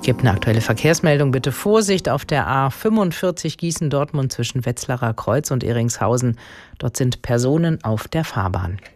Gibt eine aktuelle Verkehrsmeldung. Bitte Vorsicht auf der A45 Gießen-Dortmund zwischen Wetzlarer Kreuz und Eringshausen. Dort sind Personen auf der Fahrbahn.